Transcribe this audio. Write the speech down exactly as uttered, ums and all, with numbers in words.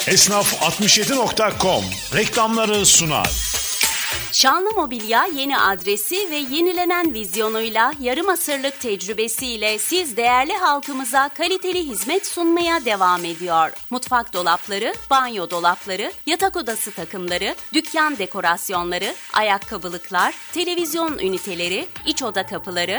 Esnaf altmış yedi nokta com reklamları sunar. Şanlı Mobilya yeni adresi ve yenilenen vizyonuyla yarım asırlık tecrübesiyle siz değerli halkımıza kaliteli hizmet sunmaya devam ediyor. Mutfak dolapları, banyo dolapları, yatak odası takımları, dükkan dekorasyonları, ayakkabılıklar, televizyon üniteleri, iç oda kapıları,